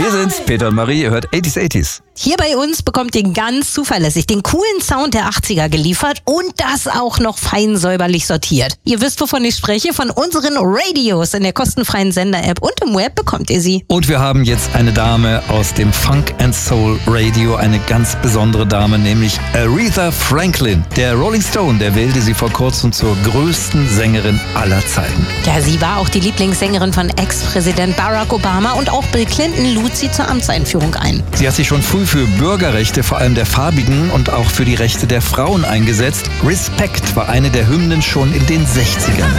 Wir sind's, Peter und Marie, ihr hört 80s. Hier bei uns bekommt ihr ganz zuverlässig den coolen Sound der 80er geliefert und das auch noch fein säuberlich sortiert. Ihr wisst, wovon ich spreche, von unseren Radios in der kostenfreien Sender-App und im Web bekommt ihr sie. Und wir haben jetzt eine Dame aus dem Funk and Soul Radio, eine ganz besondere Dame, nämlich Aretha Franklin. Der Rolling Stone, der wählte sie vor kurzem zur größten Sängerin aller Zeiten. Ja, sie war auch die Lieblingssängerin von Ex-Präsident Barack Obama und auch Bill Clinton lud sie zur Amtseinführung ein. Sie hat sich schon früh für Bürgerrechte, vor allem der Farbigen, und auch für die Rechte der Frauen eingesetzt. Respect war eine der Hymnen schon in den 60ern.